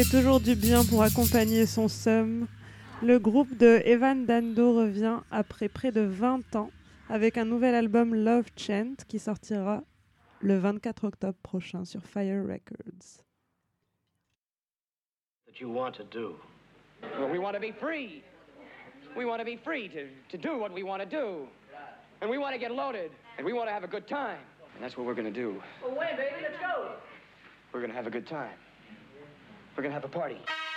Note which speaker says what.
Speaker 1: Toujours du bien pour accompagner son seum. Le groupe de Evan Dando revient après près de 20 ans avec un nouvel album Love Chant qui sortira le 24 octobre prochain sur Fire Records.
Speaker 2: That you want to do.
Speaker 3: Well, we want to be free. We want to be free to do what we want to do. And we want to get loaded. And we want to have a good time. And that's what we're going to do.
Speaker 4: Well, when, baby? Let's go.
Speaker 3: We're going to have a good time. We're going to have a party.